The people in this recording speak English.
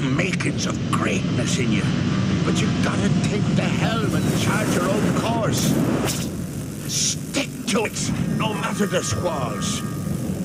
makings of greatness in you. But you gotta take the helm and chart your own course. Stick to it, no matter the squalls.